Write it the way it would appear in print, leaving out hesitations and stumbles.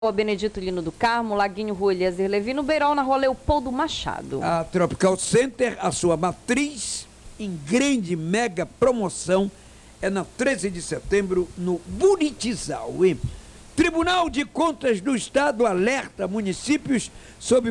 Rua Benedito Lino do Carmo, Laguinho, Rua Eliezer Levi, no Beirão, na Rua Leopoldo Machado. A Tropical Center, a sua matriz, em grande mega promoção, é na 13 de setembro, no Buritizal. Tribunal de Contas do Estado alerta municípios sobre